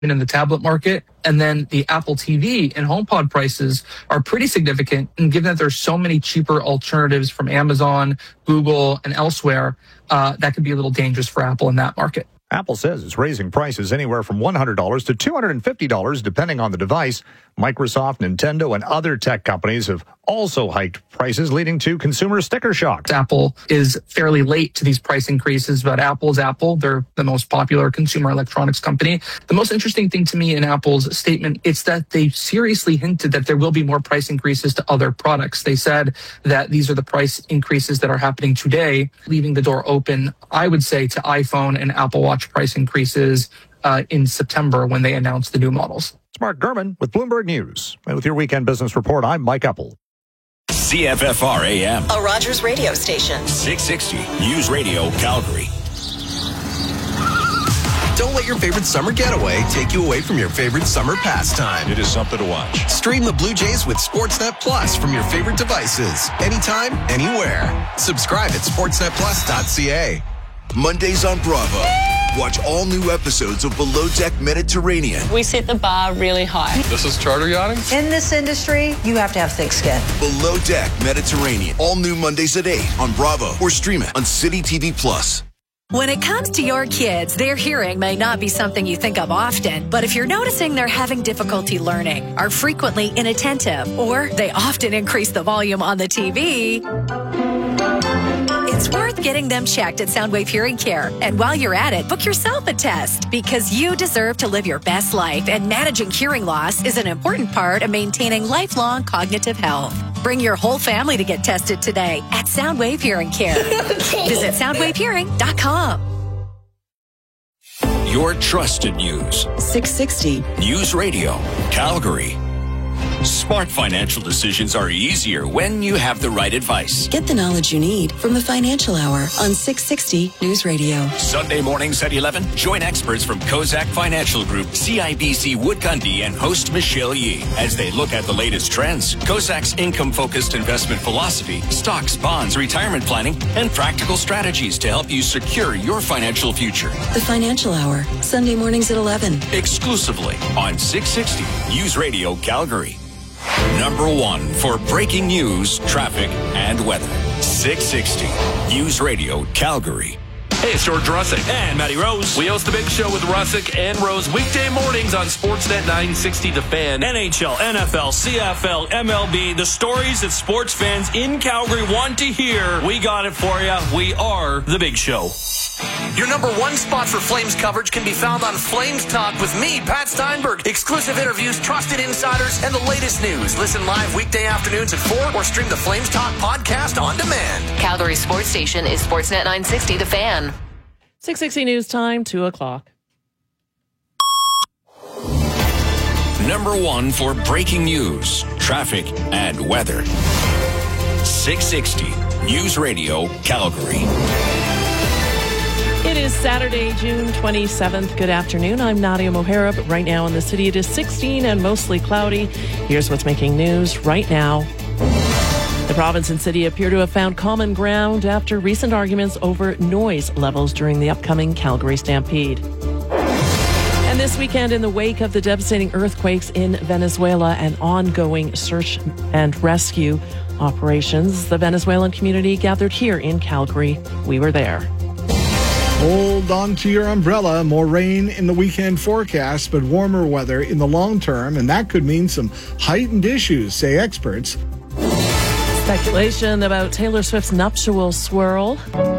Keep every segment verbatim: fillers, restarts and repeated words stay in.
in the tablet market. And then the Apple T V and HomePod prices are pretty significant. And given that there's so many cheaper alternatives from Amazon, Google, and elsewhere, uh, that could be a little dangerous for Apple in that market. Apple says it's raising prices anywhere from one hundred dollars to two hundred fifty dollars depending on the device. Microsoft, Nintendo, and other tech companies have also hiked prices, leading to consumer sticker shock. Apple is fairly late to these price increases, but Apple's Apple. They're the most popular consumer electronics company. The most interesting thing to me in Apple's statement is that they seriously hinted that there will be more price increases to other products. They said that these are the price increases that are happening today, leaving the door open, I would say, to iPhone and Apple Watch price increases uh, in September when they announce the new models. It's Mark Gurman with Bloomberg News. And with your Weekend Business Report, I'm Mike Epple. C F F R A M. A Rogers radio station. six sixty News Radio Calgary. Don't let your favorite summer getaway take you away from your favorite summer pastime. It is something to watch. Stream the Blue Jays with Sportsnet Plus from your favorite devices. Anytime, anywhere. Subscribe at sportsnet plus dot c a. Mondays on Bravo. Watch all new episodes of Below Deck Mediterranean. We set the bar really high. This is charter yachting? In this industry, you have to have thick skin. Below Deck Mediterranean. All new Mondays at eight on Bravo or stream it on City T V Plus. When it comes to your kids, their hearing may not be something you think of often, but if you're noticing they're having difficulty learning, are frequently inattentive, or they often increase the volume on the T V, it's worth getting them checked at Soundwave Hearing Care. And while you're at it, book yourself a test, because you deserve to live your best life, and managing hearing loss is an important part of maintaining lifelong cognitive health. Bring your whole family to get tested today at Soundwave Hearing Care. Visit soundwave hearing dot com. Your trusted news. six sixty News Radio Calgary. Smart financial decisions are easier when you have the right advice. Get the knowledge you need from the Financial Hour on six sixty News Radio. Sunday mornings at eleven, join experts from Kozak Financial Group, C I B C Wood Gundy, and host Michelle Yee as they look at the latest trends, Kozak's income-focused investment philosophy, stocks, bonds, retirement planning, and practical strategies to help you secure your financial future. The Financial Hour, Sunday mornings at eleven. Exclusively on six sixty News Radio Calgary. Number one for breaking news, traffic, and weather. six sixty News Radio Calgary. Hey, it's George Russick and Matty Rose. We host The Big Show with Russick and Rose weekday mornings on Sportsnet nine sixty The Fan. N H L, N F L, C F L, M L B, the stories that sports fans in Calgary want to hear. We got it for you. We are The Big Show. Your number one spot for Flames coverage can be found on Flames Talk with me, Pat Steinberg. Exclusive interviews, trusted insiders, and the latest news. Listen live weekday afternoons at four or stream the Flames Talk podcast on demand. Calgary sports station is Sportsnet nine sixty The Fan. six sixty News Time, two o'clock. Number one for breaking news, traffic, and weather. six sixty News Radio Calgary. It is Saturday, June twenty-seventh. Good afternoon. I'm Nadia Mohara, but right now in the city it is sixteen and mostly cloudy. Here's what's making news right now. The province and city appear to have found common ground after recent arguments over noise levels during the upcoming Calgary Stampede. And this weekend, in the wake of the devastating earthquakes in Venezuela and ongoing search and rescue operations, the Venezuelan community gathered here in Calgary. We were there. Hold on to your umbrella. More rain in the weekend forecast, but warmer weather in the long term, and that could mean some heightened issues, say experts. Speculation about Taylor Swift's nuptial swirl.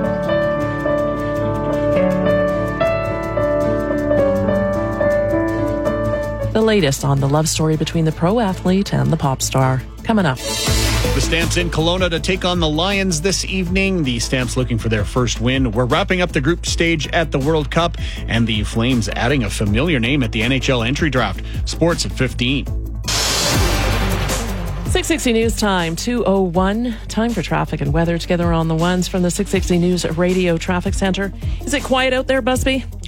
The latest on the love story between the pro athlete and the pop star. Coming up. The Stamps in Kelowna to take on the Lions this evening. The Stamps looking for their first win. We're wrapping up the group stage at the World Cup, and the Flames adding a familiar name at the N H L entry draft. Sports at fifteen. six sixty News Time, two oh one. Time for traffic and weather together on the ones from the six sixty News Radio Traffic Center. Is it quiet out there, Busby?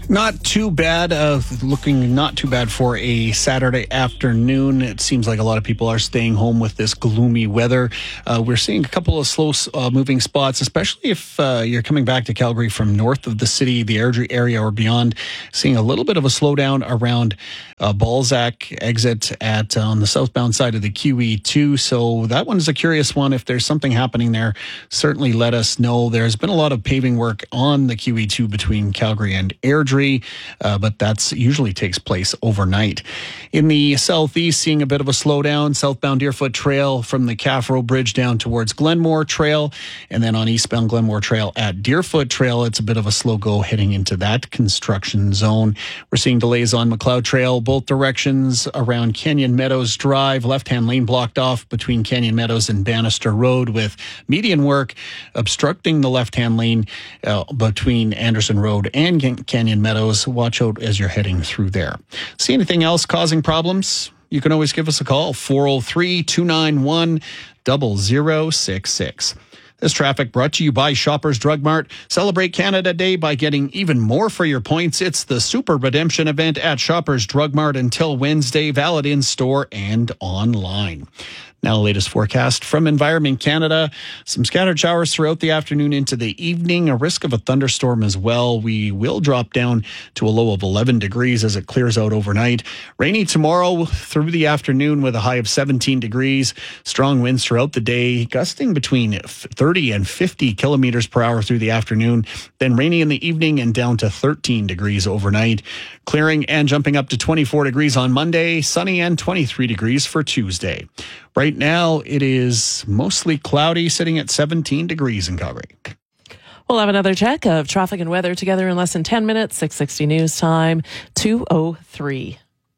Not too bad, uh, looking not too bad for a Saturday afternoon. It seems like a lot of people are staying home with this gloomy weather. Uh, we're seeing a couple of slow uh, moving spots, especially if uh, you're coming back to Calgary from north of the city, the Airdrie area or beyond. Seeing a little bit of a slowdown around uh, Balzac exit at uh, on the southbound side of the Q E two. So that one is a curious one. If there's something happening there, certainly let us know. There's been a lot of paving work on the Q E two between Calgary and Airdrie. Uh, but that's usually takes place overnight. In the southeast, seeing a bit of a slowdown, southbound Deerfoot Trail from the Caffro Bridge down towards Glenmore Trail, and then on eastbound Glenmore Trail at Deerfoot Trail, it's a bit of a slow go heading into that construction zone. We're seeing delays on McLeod Trail, both directions around Canyon Meadows Drive, left-hand lane blocked off between Canyon Meadows and Bannister Road with median work obstructing the left-hand lane uh, between Anderson Road and Canyon Meadows. Watch out as you're heading through there. See anything else causing problems? You can always give us a call, four oh three, two nine one, zero zero six six. This traffic brought to you by Shoppers Drug Mart. Celebrate Canada Day by getting even more for your points. It's the Super Redemption event at Shoppers Drug Mart until Wednesday, valid in store and online. Now, the latest forecast from Environment Canada. Some scattered showers throughout the afternoon into the evening. A risk of a thunderstorm as well. We will drop down to a low of eleven degrees as it clears out overnight. Rainy tomorrow through the afternoon with a high of seventeen degrees. Strong winds throughout the day, gusting between thirty and fifty kilometers per hour through the afternoon. Then rainy in the evening and down to thirteen degrees overnight. Clearing and jumping up to twenty-four degrees on Monday. Sunny and twenty-three degrees for Tuesday. Right now, it is mostly cloudy, sitting at seventeen degrees in Calgary. We'll have another check of traffic and weather together in less than ten minutes. six sixty news time, two oh three.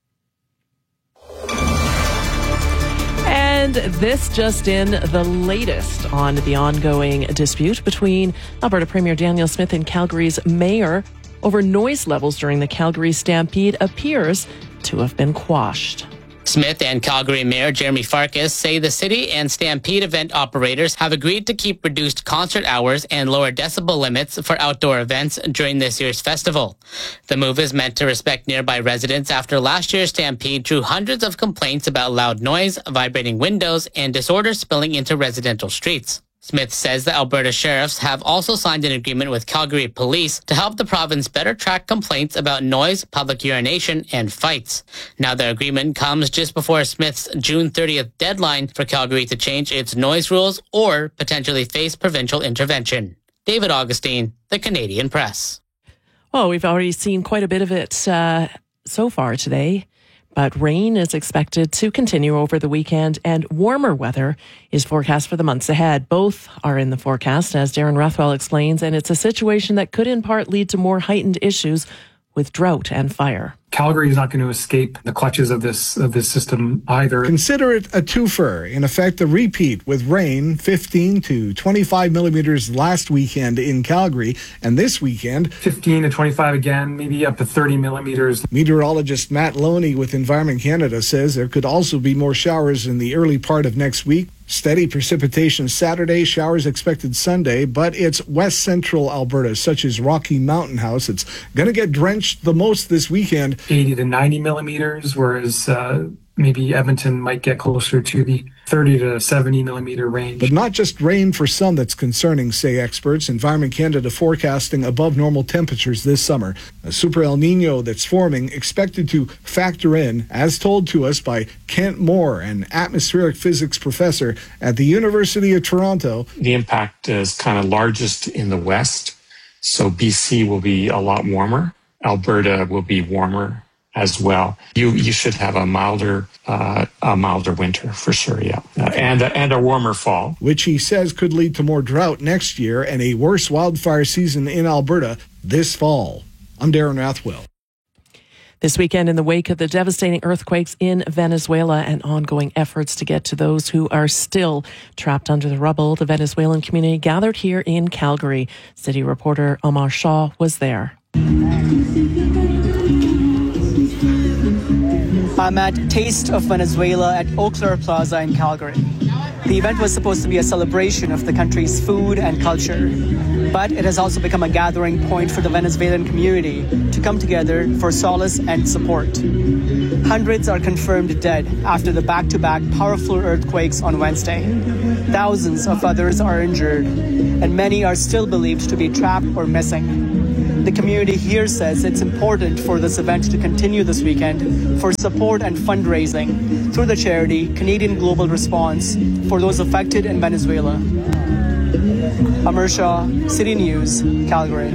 And this just in, the latest on the ongoing dispute between Alberta Premier Danielle Smith and Calgary's mayor over noise levels during the Calgary Stampede appears to have been quashed. Smith and Calgary Mayor Jeremy Farkas say the city and Stampede event operators have agreed to keep reduced concert hours and lower decibel limits for outdoor events during this year's festival. The move is meant to respect nearby residents after last year's Stampede drew hundreds of complaints about loud noise, vibrating windows, and disorders spilling into residential streets. Smith says the Alberta sheriffs have also signed an agreement with Calgary Police to help the province better track complaints about noise, public urination, and fights. Now the agreement comes just before Smith's June thirtieth deadline for Calgary to change its noise rules or potentially face provincial intervention. David Augustine, The Canadian Press. Well, we've already seen quite a bit of it uh, so far today. But rain is expected to continue over the weekend and warmer weather is forecast for the months ahead. Both are in the forecast, as Darren Rothwell explains, and it's a situation that could in part lead to more heightened issues with drought and fire. Calgary is not going to escape the clutches of this of this system either. Consider it a twofer. In effect, a repeat with rain, fifteen to twenty-five millimeters last weekend in Calgary, and this weekend, fifteen to twenty-five again, maybe up to thirty millimeters. Meteorologist Matt Loney with Environment Canada says there could also be more showers in the early part of next week. Steady precipitation Saturday, showers expected Sunday, but it's west central Alberta, such as Rocky Mountain House. It's going to get drenched the most this weekend. eighty to ninety millimeters, whereas uh, maybe Edmonton might get closer to the thirty to seventy millimeter range. But not just rain for some that's concerning, say experts. Environment Canada forecasting above normal temperatures this summer. A super El Nino that's forming expected to factor in, as told to us by Kent Moore, an atmospheric physics professor at the University of Toronto. The impact is kind of largest in the west, so B C will be a lot warmer. Alberta will be warmer as well. You you should have a milder uh, a milder winter for sure, yeah, uh, and a, and a warmer fall, which he says could lead to more drought next year and a worse wildfire season in Alberta this fall. I'm Darren Rothwell. This weekend, in the wake of the devastating earthquakes in Venezuela and ongoing efforts to get to those who are still trapped under the rubble, the Venezuelan community gathered here in Calgary. City reporter Omar Shaw was there. I'm at Taste of Venezuela at Eau Claire Plaza in Calgary. The event was supposed to be a celebration of the country's food and culture, but it has also become a gathering point for the Venezuelan community to come together for solace and support. Hundreds are confirmed dead after the back-to-back powerful earthquakes on Wednesday. Thousands of others are injured, and many are still believed to be trapped or missing. The community here says it's important for this event to continue this weekend for support and fundraising through the charity Canadian Global Response for those affected in Venezuela. Amar Shah, City News, Calgary.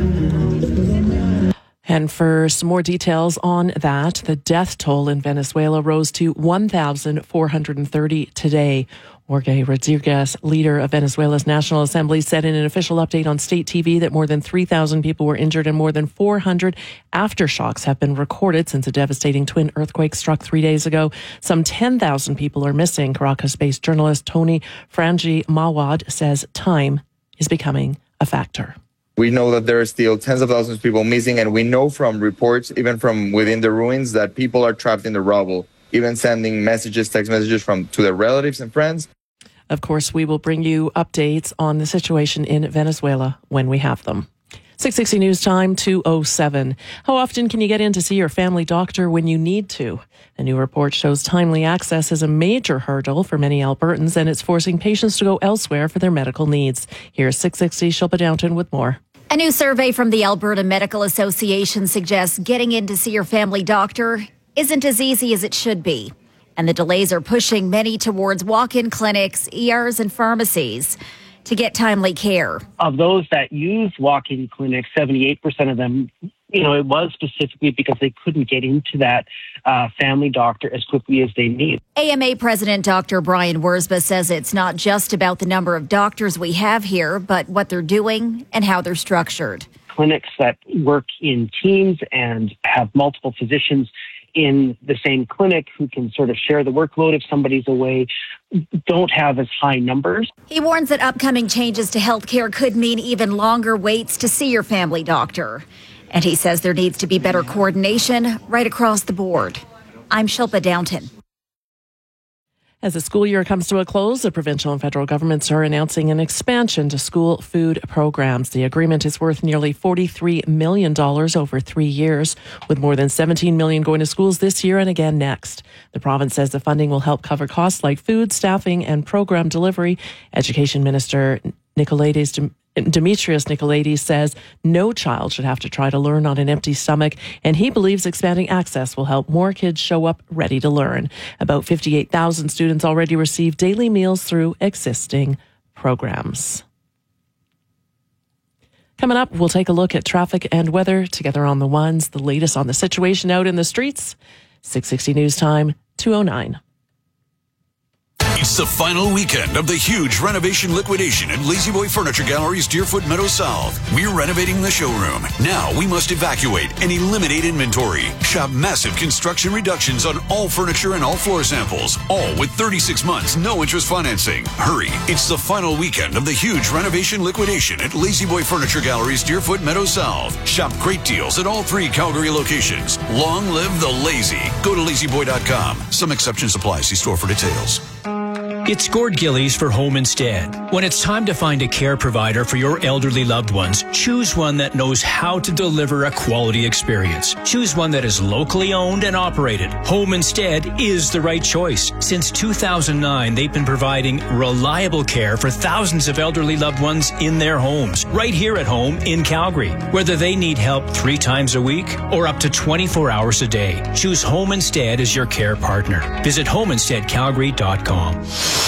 And for some more details on that, the death toll in Venezuela rose to one thousand four hundred thirty today. Jorge Rodriguez, leader of Venezuela's National Assembly, said in an official update on state T V that more than three thousand people were injured and more than four hundred aftershocks have been recorded since a devastating twin earthquake struck three days ago. Some ten thousand people are missing. Caracas-based journalist Tony Frangi Mawad says time is becoming a factor. We know that there are still tens of thousands of people missing, and we know from reports, even from within the ruins, that people are trapped in the rubble, even sending messages, text messages from to their relatives and friends. Of course, we will bring you updates on the situation in Venezuela when we have them. six sixty News Time, two oh seven. How often can you get in to see your family doctor when you need to? A new report shows timely access is a major hurdle for many Albertans, and it's forcing patients to go elsewhere for their medical needs. Here's six sixty Shilpa Downton with more. A new survey from the Alberta Medical Association suggests getting in to see your family doctor isn't as easy as it should be. And the delays are pushing many towards walk-in clinics, E Rs, and pharmacies to get timely care. Of those that use walk-in clinics, seventy-eight percent of them, you know, it was specifically because they couldn't get into that uh, family doctor as quickly as they need. A M A President Doctor Brian Wurzba says it's not just about the number of doctors we have here, but what they're doing and how they're structured. Clinics that work in teams and have multiple physicians in the same clinic who can sort of share the workload if somebody's away don't have as high numbers. He warns that upcoming changes to healthcare could mean even longer waits to see your family doctor. And he says there needs to be better coordination right across the board. I'm Shilpa Downton. As the school year comes to a close, the provincial and federal governments are announcing an expansion to school food programs. The agreement is worth nearly forty-three million dollars over three years, with more than seventeen million dollars going to schools this year and again next. The province says the funding will help cover costs like food, staffing, and program delivery. Education Minister Nicolaides Demetrius Nicolaides says no child should have to try to learn on an empty stomach, and he believes expanding access will help more kids show up ready to learn. About fifty-eight thousand students already receive daily meals through existing programs. Coming up, we'll take a look at traffic and weather together on the ones, the latest on the situation out in the streets. six sixty News Time, two oh nine. It's the final weekend of the huge renovation liquidation at Lazy Boy Furniture Gallery's Deerfoot Meadow South. We're renovating the showroom. Now we must evacuate and eliminate inventory. Shop massive construction reductions on all furniture and all floor samples. All with thirty-six months, no interest financing. Hurry. It's the final weekend of the huge renovation liquidation at Lazy Boy Furniture Gallery's Deerfoot Meadow South. Shop great deals at all three Calgary locations. Long live the lazy. Go to lazy boy dot com. Some exceptions apply. See store for details. It's Gord Gillies for Home Instead. When it's time to find a care provider for your elderly loved ones, choose one that knows how to deliver a quality experience. Choose one that is locally owned and operated. Home Instead is the right choice. Since two thousand nine, they've been providing reliable care for thousands of elderly loved ones in their homes, right here at home in Calgary. Whether they need help three times a week or up to twenty-four hours a day, choose Home Instead as your care partner. Visit home instead calgary dot com.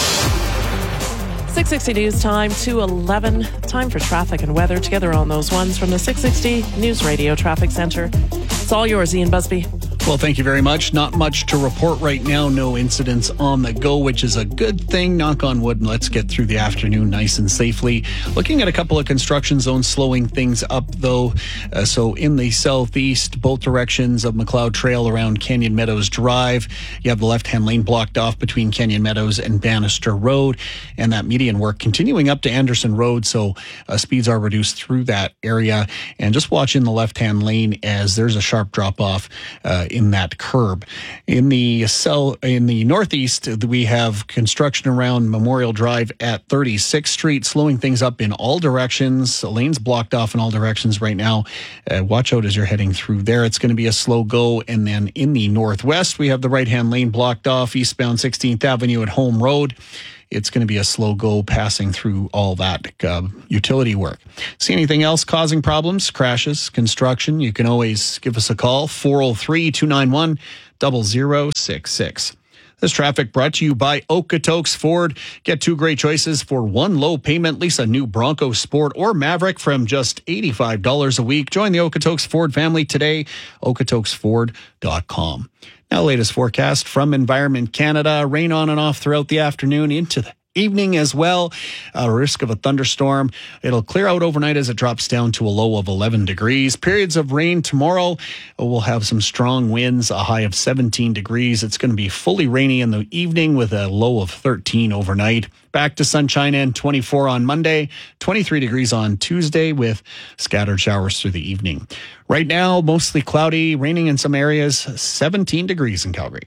six sixty News Time, two eleven. Time for traffic and weather together on those ones from the six sixty News Radio Traffic Center. It's all yours, Ian Busby. Well, thank you very much. Not much to report right now. No incidents on the go, which is a good thing. Knock on wood, and let's get through the afternoon nice and safely. Looking at a couple of construction zones slowing things up, though. Uh, so in the southeast, both directions of McLeod Trail around Canyon Meadows Drive, you have the left-hand lane blocked off between Canyon Meadows and Bannister Road, and that median work continuing up to Anderson Road, so uh, speeds are reduced through that area. And just watch in the left-hand lane as there's a sharp drop-off uh, in that curb. In the cell, in the northeast, we have construction around Memorial Drive at thirty-sixth Street, slowing things up in all directions. Lanes blocked off in all directions right now. Uh, watch out as you're heading through there. It's going to be a slow go. And then in the northwest, we have the right-hand lane blocked off eastbound sixteenth Avenue at Home Road. It's going to be a slow go passing through all that uh, utility work. See anything else causing problems, crashes, construction? You can always give us a call, four oh three, two nine one, zero zero six six. This traffic brought to you by Okotoks Ford. Get two great choices for one low payment. Lease a new Bronco Sport or Maverick from just eighty-five dollars a week. Join the Okotoks Ford family today, okotoks ford dot com. Now, latest forecast from Environment Canada. Rain on and off throughout the afternoon into the evening as well. A risk of a thunderstorm. It'll clear out overnight as it drops down to a low of eleven degrees. Periods of rain tomorrow. We'll have some strong winds, a high of seventeen degrees. It's going to be fully rainy in the evening with a low of thirteen overnight. Back to sunshine and twenty-four on Monday, twenty-three degrees on Tuesday with scattered showers through the evening. Right now, mostly cloudy, raining in some areas, seventeen degrees in Calgary.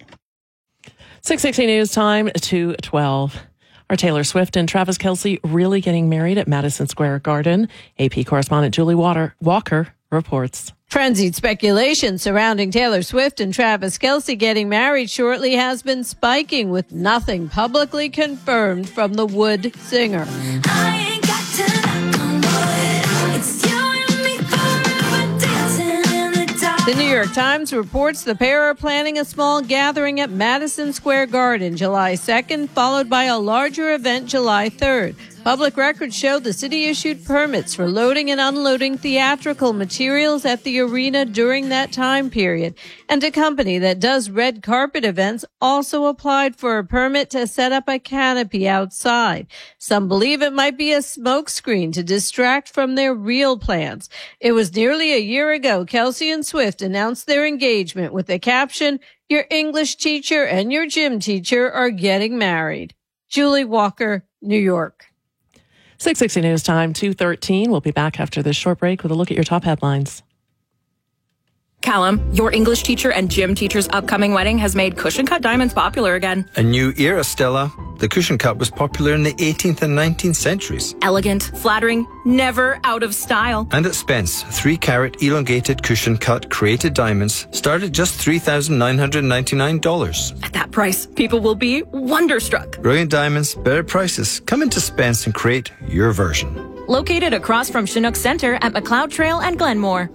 six sixty News Time, two twelve. Are Taylor Swift and Travis Kelce really getting married at Madison Square Garden? A P correspondent Julie Water- Walker reports. Frenzied speculation surrounding Taylor Swift and Travis Kelce getting married shortly has been spiking, with nothing publicly confirmed from the Wood singer. I ain't got to knock on wood. It's you and me forever dancing in the dark. The New York Times reports the pair are planning a small gathering at Madison Square Garden July second, followed by a larger event July third. Public records show the city issued permits for loading and unloading theatrical materials at the arena during that time period. And a company that does red carpet events also applied for a permit to set up a canopy outside. Some believe it might be a smokescreen to distract from their real plans. It was nearly a year ago Kelce and Swift announced their engagement with the caption, "Your English teacher and your gym teacher are getting married." Julie Walker, New York. six sixty News Time, two thirteen. We'll be back after this short break with a look at your top headlines. Callum, your English teacher and gym teacher's upcoming wedding has made cushion cut diamonds popular again. A new era, Stella. The cushion cut was popular in the eighteenth and nineteenth centuries. Elegant, flattering, never out of style. And at Spence, three carat elongated cushion cut created diamonds start at just three thousand nine hundred ninety-nine dollars. At that price, people will be wonderstruck. Brilliant diamonds, better prices. Come into Spence and create your version. Located across from Chinook Center at McLeod Trail and Glenmore.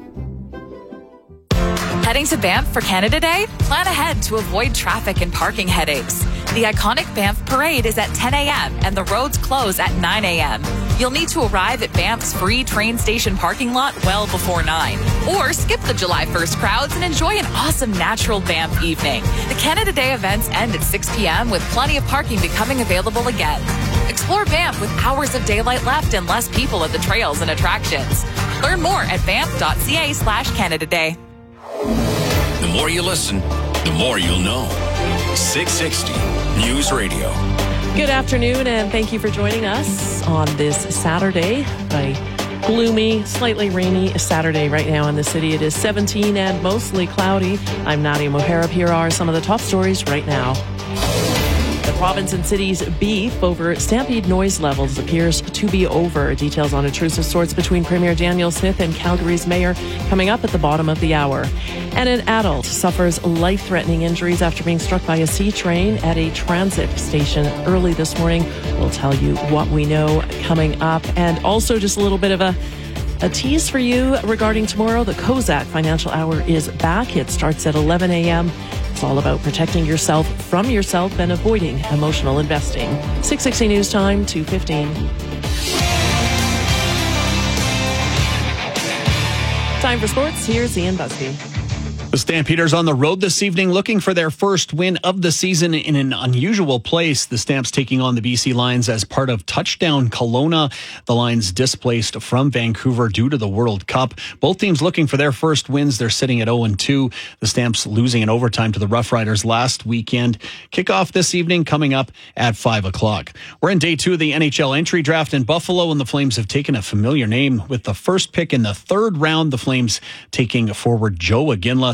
Heading to Banff for Canada Day? Plan ahead to avoid traffic and parking headaches. The iconic Banff Parade is at ten a.m. and the roads close at nine a.m. You'll need to arrive at Banff's free train station parking lot well before nine. Or skip the July first crowds and enjoy an awesome natural Banff evening. The Canada Day events end at six p.m. with plenty of parking becoming available again. Explore Banff with hours of daylight left and less people at the trails and attractions. Learn more at banff.ca slash Canada Day. The more you listen, the more you'll know. six sixty News Radio. Good afternoon, and thank you for joining us on this Saturday. A gloomy, slightly rainy Saturday right now in the city. It is seventeen and mostly cloudy. I'm Nadia Moharab. Here are some of the top stories right now. The province and city's beef over Stampede noise levels appears to be over. Details on a truce of sorts between Premier Daniel Smith and Calgary's mayor coming up at the bottom of the hour. And an adult suffers life-threatening injuries after being struck by a C train at a transit station early this morning. We'll tell you what we know coming up. And also just a little bit of a A tease for you regarding tomorrow. The Kozak Financial Hour is back. It starts at eleven a.m. It's all about protecting yourself from yourself and avoiding emotional investing. six sixty News Time, two fifteen. Time for sports. Here's Ian Busby. The Stampeders on the road this evening looking for their first win of the season in an unusual place. The Stamps taking on the B C Lions as part of Touchdown Kelowna. The Lions displaced from Vancouver due to the World Cup. Both teams looking for their first wins. They're sitting at oh and two. The Stamps losing in overtime to the Rough Riders last weekend. Kickoff this evening coming up at five o'clock. We're in day two of the N H L entry draft in Buffalo, and the Flames have taken a familiar name with the first pick in the third round. The Flames taking forward Joe Aginla,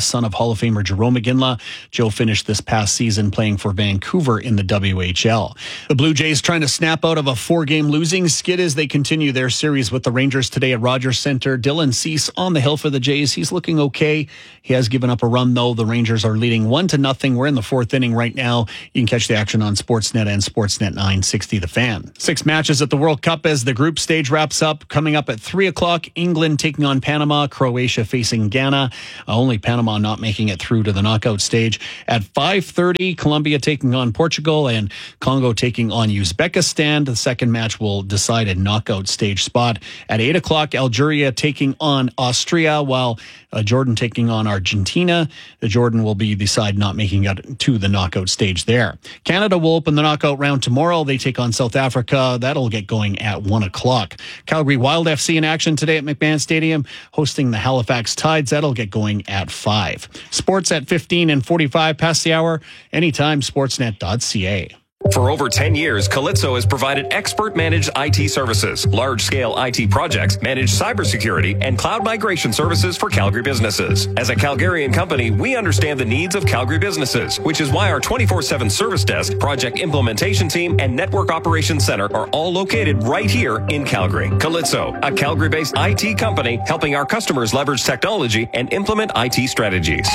son of Hall of Famer Jarome Iginla. Joe finished this past season playing for Vancouver in the W H L. The Blue Jays trying to snap out of a four-game losing skid as they continue their series with the Rangers today at Rogers Centre. Dylan Cease on the hill for the Jays. He's looking okay. He has given up a run, though. The Rangers are leading one to nothing. We're in the fourth inning right now. You can catch the action on Sportsnet and Sportsnet nine sixty The Fan. Six matches at the World Cup as the group stage wraps up. Coming up at three o'clock, England taking on Panama, Croatia facing Ghana. Uh, only Panama not making it through to the knockout stage. At five thirty, Colombia taking on Portugal and Congo taking on Uzbekistan. The second match will decide a knockout stage spot. At eight o'clock, Algeria taking on Austria, while uh, Jordan taking on Argentina. The Jordan will be the side not making it to the knockout stage there. Canada will open the knockout round tomorrow. They take on South Africa. That'll get going at one o'clock. Calgary Wild F C in action today at McMahon Stadium, hosting the Halifax Tides. That'll get going at five. Sports at fifteen and forty-five past the hour. Anytime, sportsnet dot c a. For over ten years, Calypso has provided expert-managed I T services, large-scale I T projects, managed cybersecurity, and cloud migration services for Calgary businesses. As a Calgarian company, we understand the needs of Calgary businesses, which is why our twenty-four seven service desk, project implementation team, and network operations center are all located right here in Calgary. Calypso, a Calgary-based I T company helping our customers leverage technology and implement I T strategies.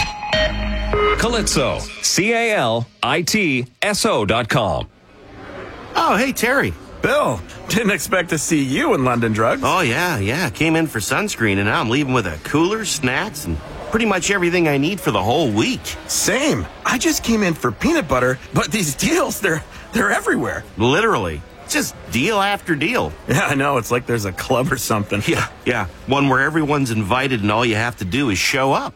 Calypso, C A L I T S O dot com. Oh, hey, Terry. Bill, didn't expect to see you in London Drugs. Oh, yeah, yeah. Came in for sunscreen, and now I'm leaving with a cooler, snacks, and pretty much everything I need for the whole week. Same. I just came in for peanut butter, but these deals, they're they're everywhere. Literally. Just deal after deal. Yeah, I know. It's like there's a club or something. Yeah, yeah. One where everyone's invited and all you have to do is show up.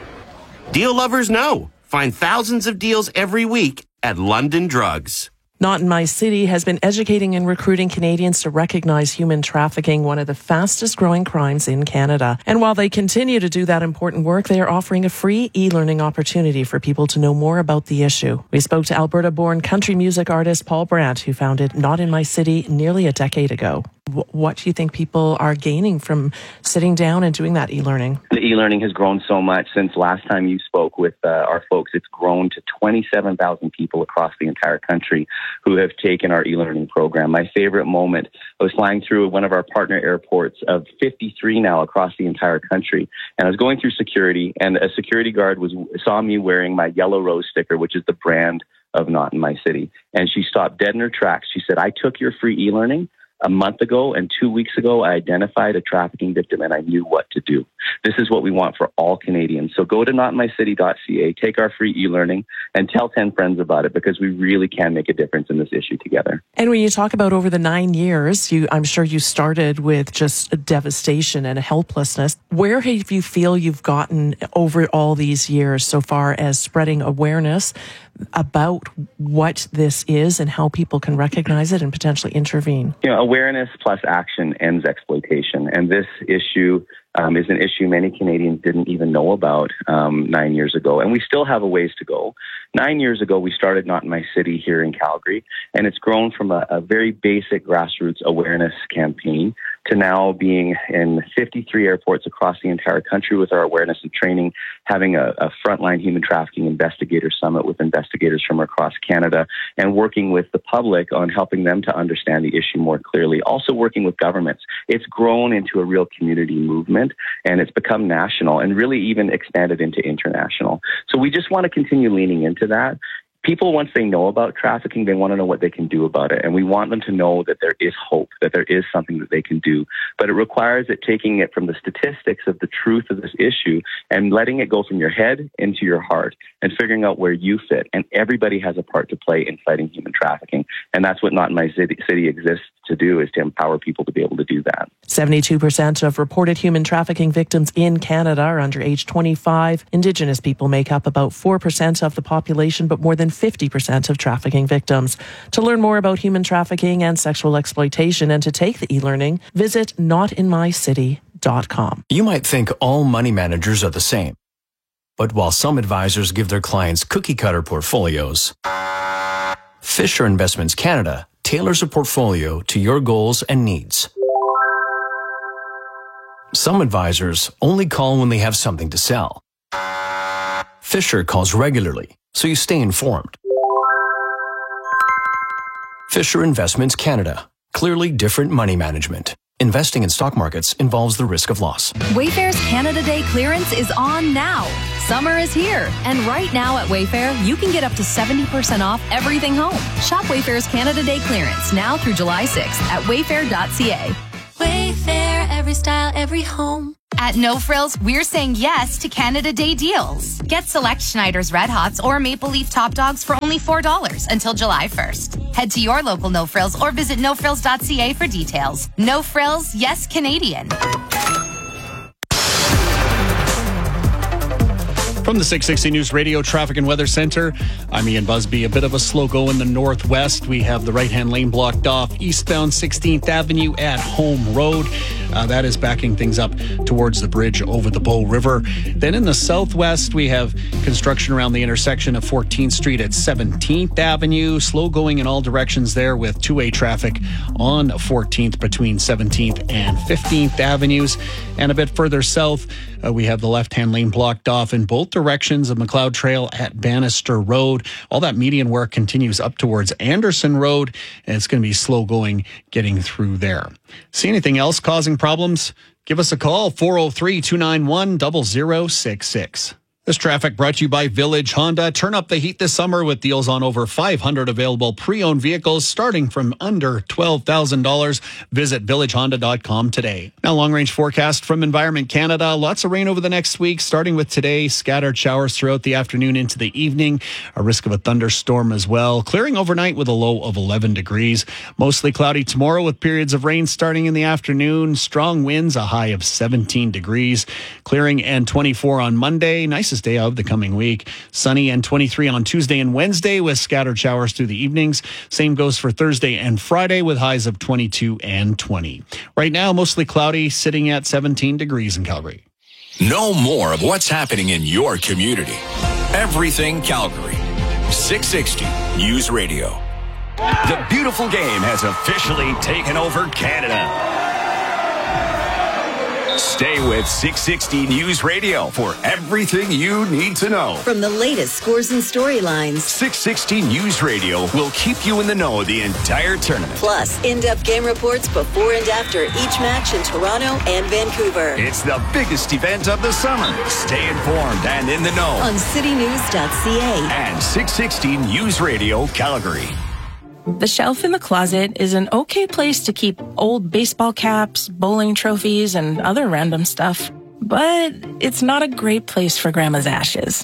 Deal lovers know. Find thousands of deals every week at London Drugs. Not in My City has been educating and recruiting Canadians to recognize human trafficking, one of the fastest growing crimes in Canada. And while they continue to do that important work, they are offering a free e-learning opportunity for people to know more about the issue. We spoke to Alberta-born country music artist Paul Brandt, who founded Not in My City nearly a decade ago. What do you think people are gaining from sitting down and doing that e-learning? The e-learning has grown so much since last time you spoke with uh, our folks. It's grown to twenty-seven thousand people across the entire country who have taken our e-learning program. My favorite moment, I was flying through one of our partner airports of fifty-three now across the entire country, and I was going through security, and a security guard was saw me wearing my Yellow Rose sticker, which is the brand of Not in My City, and she stopped dead in her tracks. She said, "I took your free e-learning a month ago, and two weeks ago, I identified a trafficking victim and I knew what to do." This is what we want for all Canadians. So go to not in my city dot c a, take our free e-learning, and tell ten friends about it, because we really can make a difference in this issue together. And when you talk about over the nine years, you, I'm sure you started with just a devastation and a helplessness. Where have you feel you've gotten over all these years so far as spreading awareness about what this is and how people can recognize it and potentially intervene? You know, awareness plus action ends exploitation. And this issue um, is an issue many Canadians didn't even know about um, nine years ago. And we still have a ways to go. Nine years ago, we started Not in My City here in Calgary, and it's grown from a, a very basic grassroots awareness campaign to now being in fifty-three airports across the entire country with our awareness and training, having a, a frontline human trafficking investigator summit with investigators from across Canada, and working with the public on helping them to understand the issue more clearly. Also working with governments. It's grown into a real community movement, and it's become national and really even expanded into international. So we just want to continue leaning into that. People, once they know about trafficking, they want to know what they can do about it. And we want them to know that there is hope, that there is something that they can do. But it requires it taking it from the statistics of the truth of this issue and letting it go from your head into your heart and figuring out where you fit. And everybody has a part to play in fighting human trafficking. And that's what Not in My City, city exists to do, is to empower people to be able to do that. seventy-two percent of reported human trafficking victims in Canada are under age twenty-five. Indigenous people make up about four percent of the population, but more than fifty percent of trafficking victims. To learn more about human trafficking and sexual exploitation and to take the e-learning, visit not in my city dot com. You might think all money managers are the same. But while some advisors give their clients cookie-cutter portfolios, Fisher Investments Canada tailors a portfolio to your goals and needs. Some advisors only call when they have something to sell. Fisher calls regularly, so you stay informed. Fisher Investments Canada. Clearly different money management. Investing in stock markets involves the risk of loss. Wayfair's Canada Day clearance is on now. Summer is here, and right now at Wayfair, you can get up to seventy percent off everything home. Shop Wayfair's Canada Day clearance now through July sixth at wayfair dot c a. Wayfair, every style, every home. At No Frills, we're saying yes to Canada Day deals. Get select Schneider's Red Hots or Maple Leaf Top Dogs for only four dollars until July first. Head to your local No Frills or visit no frills dot c a for details. No Frills, yes Canadian. From the six sixty News Radio Traffic and Weather Center, I'm Ian Busby. A bit of a slow go in the northwest. We have the right-hand lane blocked off eastbound sixteenth Avenue at Home Road. Uh, that is backing things up towards the bridge over the Bow River. Then in the southwest, we have construction around the intersection of fourteenth Street at seventeenth Avenue. Slow going in all directions there with two-way traffic on fourteenth between seventeenth and fifteenth Avenues. And a bit further south, uh, we have the left-hand lane blocked off in both directions of McLeod Trail at Bannister Road. All that median work continues up towards Anderson Road, and it's going to be slow going getting through there. See anything else causing problems? Give us a call, four oh three, two nine one, zero zero six six. This traffic brought to you by Village Honda. Turn up the heat this summer with deals on over five hundred available pre-owned vehicles starting from under twelve thousand dollars. Visit village honda dot com today. Now, long-range forecast from Environment Canada. Lots of rain over the next week, starting with today. Scattered showers throughout the afternoon into the evening. A risk of a thunderstorm as well. Clearing overnight with a low of eleven degrees. Mostly cloudy tomorrow with periods of rain starting in the afternoon. Strong winds, a high of seventeen degrees. Clearing and twenty-four on Monday. Nicest day of the coming week. Sunny and twenty-three on Tuesday and Wednesday with scattered showers through the evenings. Same goes for Thursday and Friday with highs of twenty-two and twenty. Right now, mostly cloudy, sitting at seventeen degrees in Calgary. Know more of what's happening in your community. Everything Calgary. six sixty News Radio. The beautiful game has officially taken over Canada. Stay with six sixty News Radio for everything you need to know. From the latest scores and storylines, six sixty News Radio will keep you in the know the entire tournament. Plus, in-depth game reports before and after each match in Toronto and Vancouver. It's the biggest event of the summer. Stay informed and in the know on city news dot c a and six sixty News Radio Calgary. The shelf in the closet is an okay place to keep old baseball caps, bowling trophies, and other random stuff. But it's not a great place for Grandma's ashes.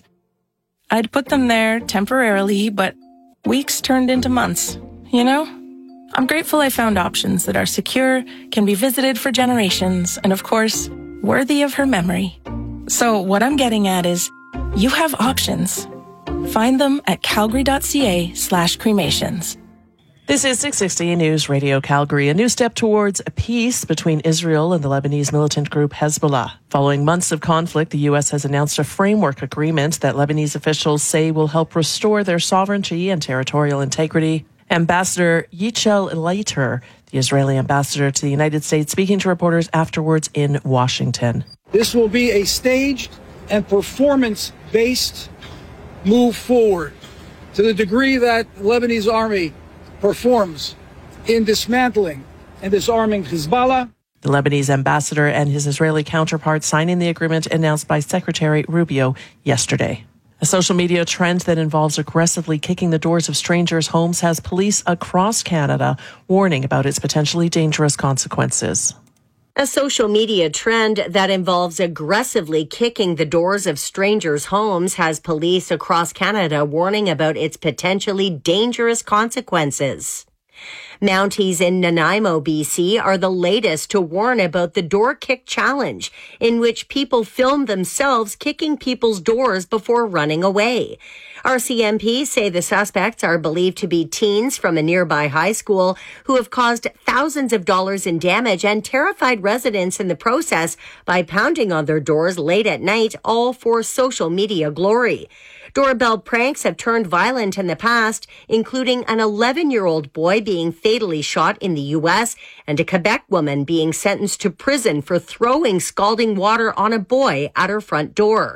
I'd put them there temporarily, but weeks turned into months, you know? I'm grateful I found options that are secure, can be visited for generations, and of course, worthy of her memory. So what I'm getting at is, you have options. Find them at calgary dot c a slash cremations. This is six sixty News Radio Calgary, a new step towards a peace between Israel and the Lebanese militant group Hezbollah. Following months of conflict, the U S has announced a framework agreement that Lebanese officials say will help restore their sovereignty and territorial integrity. Ambassador Yichel Leiter, the Israeli ambassador to the United States, speaking to reporters afterwards in Washington. This will be a staged and performance-based move forward to the degree that the Lebanese army performs in dismantling and disarming Hezbollah. The Lebanese ambassador and his Israeli counterpart signing the agreement announced by Secretary Rubio yesterday. A social media trend that involves aggressively kicking the doors of strangers' homes has police across Canada warning about its potentially dangerous consequences. A social media trend that involves aggressively kicking the doors of strangers' homes has police across Canada warning about its potentially dangerous consequences. Mounties in Nanaimo, B C are the latest to warn about the door kick challenge, in which people film themselves kicking people's doors before running away. R C M P say the suspects are believed to be teens from a nearby high school who have caused thousands of dollars in damage and terrified residents in the process by pounding on their doors late at night, all for social media glory. Doorbell pranks have turned violent in the past, including an eleven-year-old boy being fatally shot in the U S and a Quebec woman being sentenced to prison for throwing scalding water on a boy at her front door.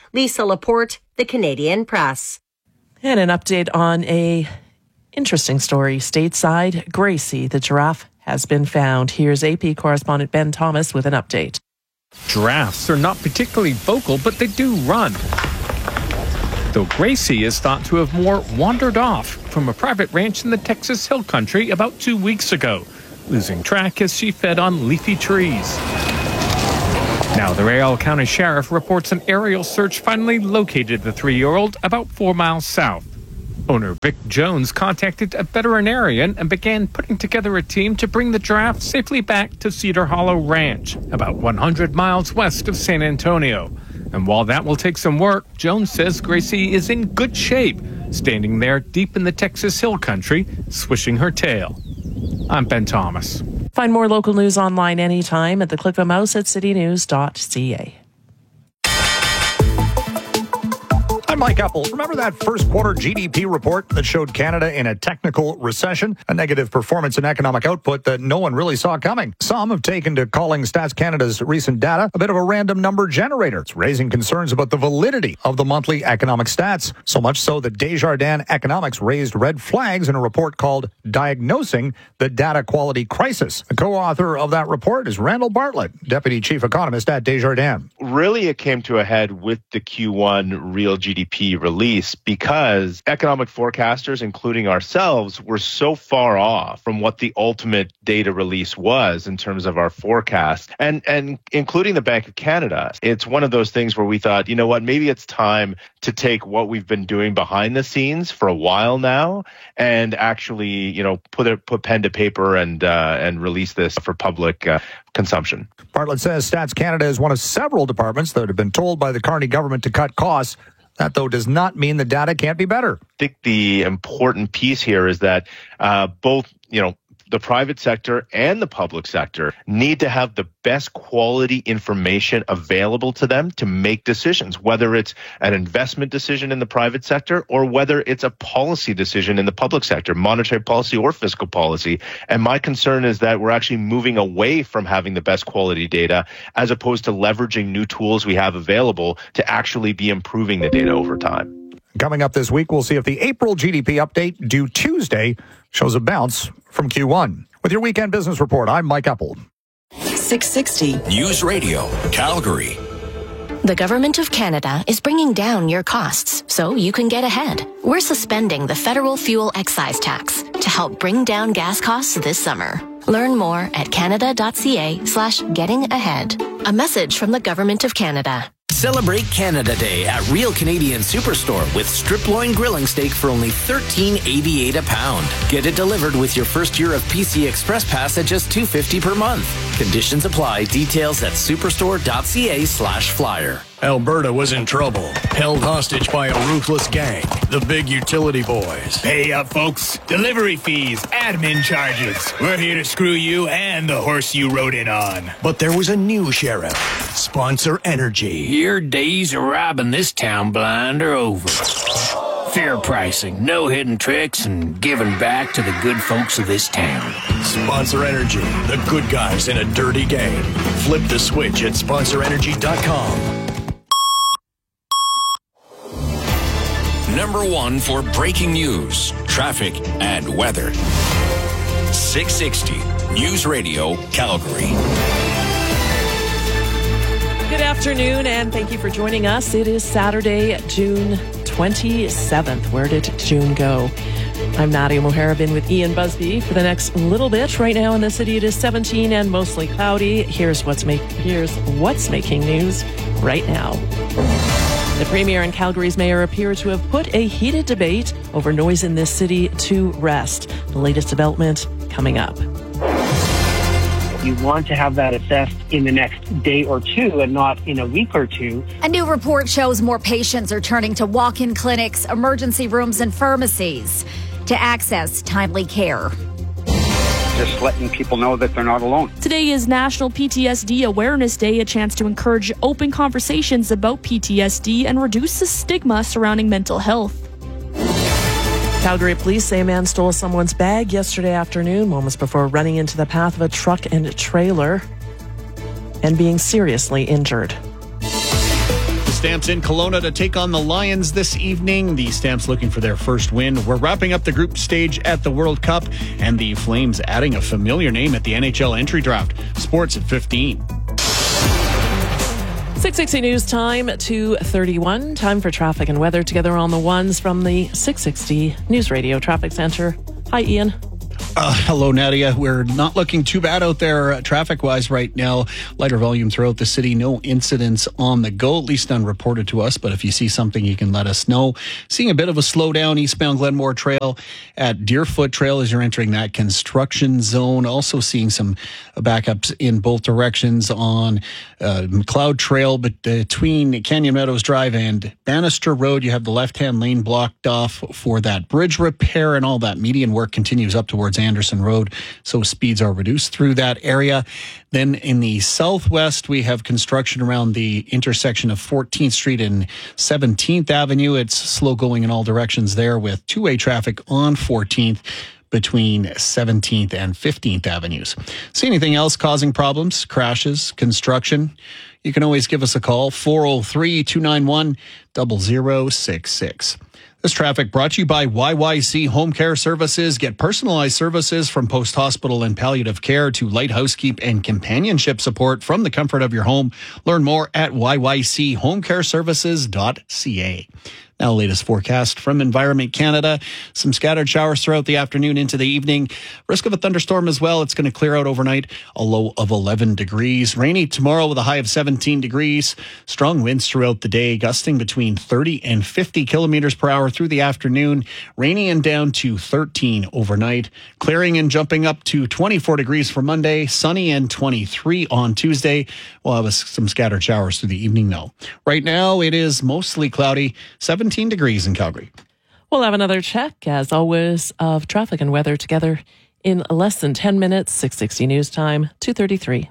Lisa Laporte, The Canadian Press. And an update on a interesting story. Stateside, Gracie, the giraffe, has been found. Here's A P correspondent Ben Thomas with an update. Giraffes are not particularly vocal, but they do run. Though Gracie is thought to have more wandered off from a private ranch in the Texas Hill Country about two weeks ago, losing track as she fed on leafy trees. Now, the Riel County Sheriff reports an aerial search finally located the three-year-old about four miles south. Owner Vic Jones contacted a veterinarian and began putting together a team to bring the giraffe safely back to Cedar Hollow Ranch, about one hundred miles west of San Antonio. And while that will take some work, Jones says Gracie is in good shape, standing there deep in the Texas Hill Country, swishing her tail. I'm Ben Thomas. Find more local news online anytime at the click of a mouse at city news dot c a. I'm Mike Apple. Remember that first quarter G D P report that showed Canada in a technical recession, a negative performance in economic output that no one really saw coming? Some have taken to calling Stats Canada's recent data a bit of a random number generator. It's raising concerns about the validity of the monthly economic stats, so much so that Desjardins Economics raised red flags in a report called Diagnosing the Data Quality Crisis. The co-author of that report is Randall Bartlett, Deputy Chief Economist at Desjardins. Really, it came to a head with the Q one real G D P release because economic forecasters, including ourselves, were so far off from what the ultimate data release was in terms of our forecast, and and including the Bank of Canada. It's one of those things where we thought, you know what, maybe it's time to take what we've been doing behind the scenes for a while now and actually, you know, put it put pen to paper and uh, and release this for public uh, consumption. Bartlett says Stats Canada is one of several departments that have been told by the Carney government to cut costs. That, though, does not mean the data can't be better. I think the important piece here is that uh, both, you know, the private sector and the public sector need to have the best quality information available to them to make decisions, whether it's an investment decision in the private sector or whether it's a policy decision in the public sector, monetary policy or fiscal policy. And my concern is that we're actually moving away from having the best quality data as opposed to leveraging new tools we have available to actually be improving the data over time. Coming up this week, we'll see if the April G D P update due Tuesday shows a bounce from Q one. With your Weekend Business Report, I'm Mike Apple. six sixty News Radio, Calgary. The Government of Canada is bringing down your costs so you can get ahead. We're suspending the federal fuel excise tax to help bring down gas costs this summer. Learn more at canada.ca slash getting ahead. A message from the Government of Canada. Celebrate Canada Day at Real Canadian Superstore with strip loin grilling steak for only thirteen eighty-eight a pound. Get it delivered with your first year of P C Express Pass at just two fifty per month. Conditions apply. Details at superstore.ca slash flyer. Alberta was in trouble, held hostage by a ruthless gang, the Big Utility Boys. Pay up, folks. Delivery fees, admin charges. We're here to screw you and the horse you rode in on. But there was a new sheriff, Sponsor Energy. Your days of robbing this town blind are over. Fair pricing, no hidden tricks, and giving back to the good folks of this town. Sponsor Energy, the good guys in a dirty game. Flip the switch at sponsor energy dot com. Number one for breaking news, traffic, and weather. six sixty News Radio, Calgary. Good afternoon, and thank you for joining us. It is Saturday, June twenty-seventh. Where did June go? I'm Nadia Moharab, been with Ian Busby for the next little bit. Right now in the city, it is seventeen and mostly cloudy. Here's what's make here's what's making news right now. The Premier and Calgary's Mayor appear to have put a heated debate over noise in this city to rest. The latest development coming up. You want to have that assessed in the next day or two and not in a week or two. A new report shows more patients are turning to walk-in clinics, emergency rooms, and pharmacies to access timely care. Just letting people know that they're not alone. Today is National P T S D Awareness Day, a chance to encourage open conversations about P T S D and reduce the stigma surrounding mental health. Calgary police say a man stole someone's bag yesterday afternoon, moments before running into the path of a truck and trailer and being seriously injured. Stamps in Kelowna to take on the Lions this evening. The Stamps looking for their first win. We're wrapping up the group stage at the World Cup, and the Flames adding a familiar name at the N H L entry draft. Sports at fifteen. six sixty News Time, two thirty-one. Time for traffic and weather together on the ones from the six sixty News Radio Traffic Center. Hi, Ian. Uh, hello, Nadia. We're not looking too bad out there uh, traffic-wise right now. Lighter volume throughout the city. No incidents on the go, at least unreported to us. But if you see something, you can let us know. Seeing a bit of a slowdown eastbound Glenmore Trail at Deerfoot Trail as you're entering that construction zone. Also seeing some backups in both directions on uh, McLeod Trail, but between Canyon Meadows Drive and Bannister Road, you have the left-hand lane blocked off for that bridge repair, and all that median work continues up towards Anderson Road, so speeds are reduced through that area. Then in the southwest, we have construction around the intersection of fourteenth Street and seventeenth Avenue. It's slow going in all directions there with two-way traffic on fourteenth between seventeenth and fifteenth Avenues. See anything else causing problems, crashes, construction? You can always give us a call, four oh three, two nine one, zero zero six six. This traffic brought to you by Y Y C Home Care Services. Get personalized services from post-hospital and palliative care to light housekeep and companionship support from the comfort of your home. Learn more at y y c home care services dot c a. Now, latest forecast from Environment Canada. Some scattered showers throughout the afternoon into the evening. Risk of a thunderstorm as well. It's going to clear out overnight. A low of eleven degrees. Rainy tomorrow with a high of seventeen degrees. Strong winds throughout the day, gusting between thirty and fifty kilometers per hour through the afternoon. Rainy and down to thirteen overnight. Clearing and jumping up to twenty-four degrees for Monday. Sunny and twenty-three on Tuesday. We'll have some scattered showers through the evening though. Right now, it is mostly cloudy. seventeen degrees in Calgary. We'll have another check, as always, of traffic and weather together in less than ten minutes. six sixty News Time, two thirty-three.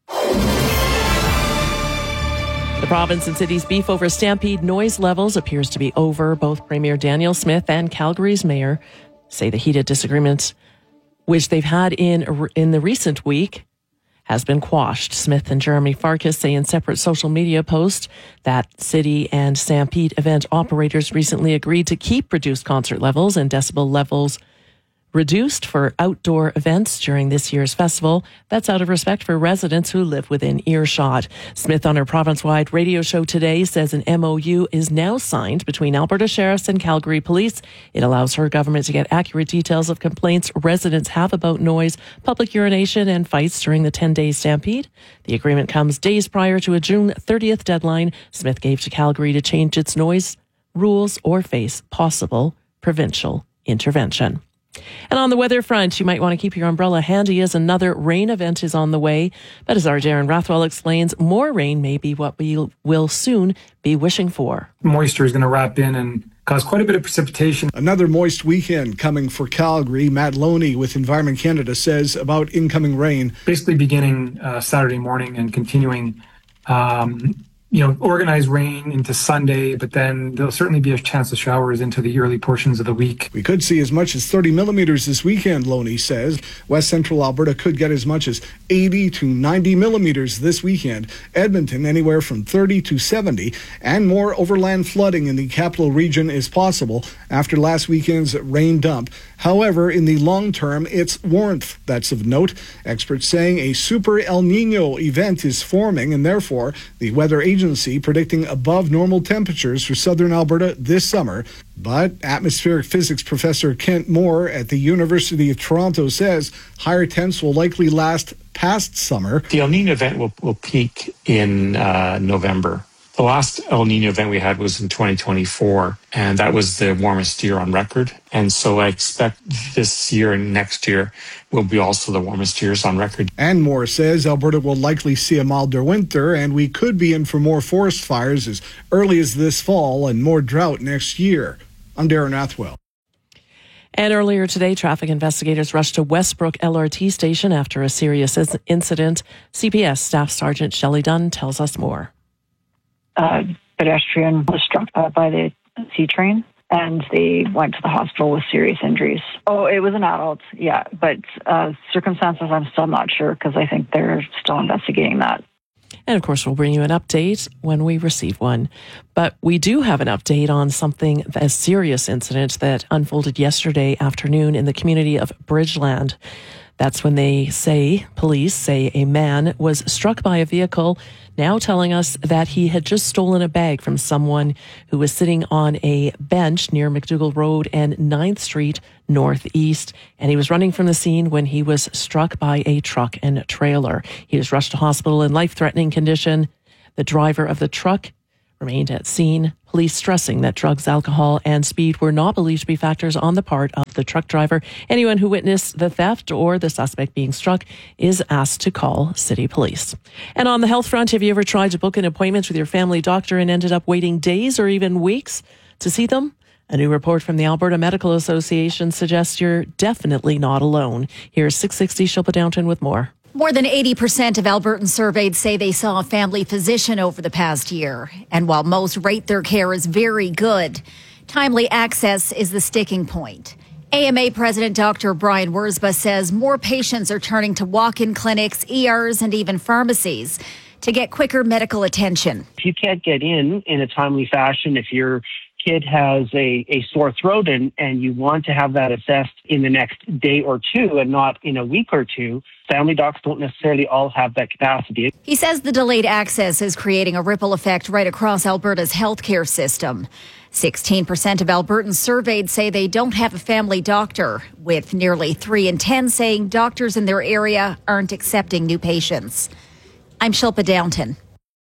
The province and city's beef over Stampede noise levels appears to be over. Both Premier Danielle Smith and Calgary's mayor say the heated disagreements, which they've had in, in the recent week, has been quashed. Smith and Jeremy Farkas say in separate social media posts that city and Stampede event operators recently agreed to keep reduced concert levels and decibel levels reduced for outdoor events during this year's festival. That's out of respect for residents who live within earshot. Smith on her province-wide radio show today says an M O U is now signed between Alberta Sheriffs and Calgary Police. It allows her government to get accurate details of complaints residents have about noise, public urination, and fights during the ten-day stampede. The agreement comes days prior to a June thirtieth deadline Smith gave to Calgary to change its noise rules or face possible provincial intervention. And on the weather front, you might want to keep your umbrella handy as another rain event is on the way. But as our Darren Rathwell explains, more rain may be what we will soon be wishing for. Moisture is going to wrap in and cause quite a bit of precipitation. Another moist weekend coming for Calgary. Matt Loney with Environment Canada says about incoming rain. Basically beginning uh, Saturday morning and continuing um, you know, organized rain into Sunday, but then there'll certainly be a chance of showers into the early portions of the week. We could see as much as thirty millimeters this weekend, Loney says. West Central Alberta could get as much as eighty to ninety millimeters this weekend. Edmonton anywhere from thirty to seventy, and more overland flooding in the capital region is possible after last weekend's rain dump. However, in the long term, it's warmth that's of note. Experts saying a super El Nino event is forming, and therefore the weather agency predicting above normal temperatures for southern Alberta this summer. But atmospheric physics professor Kent Moore at the University of Toronto says higher temps will likely last past summer. The El Nino event will, will peak in uh, November. The last El Nino event we had was in twenty twenty-four, and that was the warmest year on record. And so I expect this year and next year will be also the warmest years on record. And Moore says Alberta will likely see a milder winter, and we could be in for more forest fires as early as this fall and more drought next year. I'm Darren Athwell. And earlier today, traffic investigators rushed to Westbrook L R T station after a serious incident. C P S Staff Sergeant Shelley Dunn tells us more. Uh, pedestrian was struck uh, by the C train, and they went to the hospital with serious injuries. Oh, it was an adult, yeah, but uh, circumstances I'm still not sure because I think they're still investigating that. And of course, we'll bring you an update when we receive one. But we do have an update on something, a serious incident that unfolded yesterday afternoon in the community of Bridgeland. That's when they say, police say, a man was struck by a vehicle, now telling us that he had just stolen a bag from someone who was sitting on a bench near McDougall Road and ninth Street Northeast. And he was running from the scene when he was struck by a truck and trailer. He was rushed to hospital in life-threatening condition. The driver of the truck remained at scene. Police stressing that drugs, alcohol, and speed were not believed to be factors on the part of the truck driver. Anyone who witnessed the theft or the suspect being struck is asked to call city police. And on the health front, have you ever tried to book an appointment with your family doctor and ended up waiting days or even weeks to see them? A new report from the Alberta Medical Association suggests you're definitely not alone. Here's six sixty Shilpa Downton with more. More than eighty percent of Albertans surveyed say they saw a family physician over the past year. And while most rate their care as very good, timely access is the sticking point. A M A President Doctor Brian Wurzba says more patients are turning to walk-in clinics, E Rs, and even pharmacies to get quicker medical attention. If you can't get in in a timely fashion, if your kid has a, a sore throat and, and you want to have that assessed in the next day or two and not in a week or two, family docs don't necessarily all have that capacity. He says the delayed access is creating a ripple effect right across Alberta's healthcare system. sixteen percent of Albertans surveyed say they don't have a family doctor, with nearly three in ten saying doctors in their area aren't accepting new patients. I'm Shilpa Downton.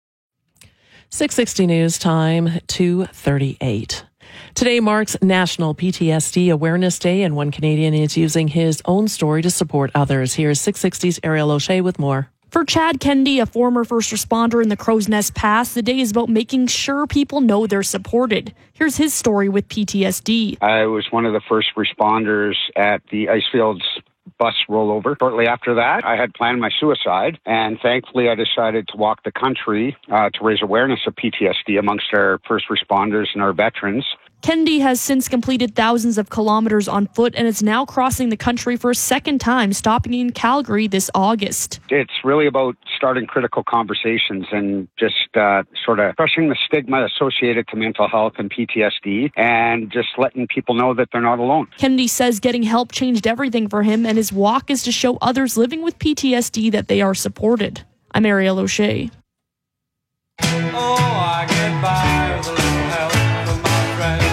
six sixty News Time, two thirty-eight. Today marks National P T S D Awareness Day, and one Canadian is using his own story to support others. Here's six sixty's Ariel O'Shea with more. For Chad Kennedy, a former first responder in the Crow's Nest Pass, the day is about making sure people know they're supported. Here's his story with P T S D. I was one of the first responders at the Icefields bus rollover. Shortly after that, I had planned my suicide, and thankfully I decided to walk the country uh, to raise awareness of P T S D amongst our first responders and our veterans. Kennedy has since completed thousands of kilometers on foot and is now crossing the country for a second time, stopping in Calgary this August. It's really about starting critical conversations and just uh, sort of crushing the stigma associated to mental health and P T S D and just letting people know that they're not alone. Kennedy says getting help changed everything for him, and his walk is to show others living with P T S D that they are supported. I'm Ariel O'Shea. Oh, I get by with a little help from my friends.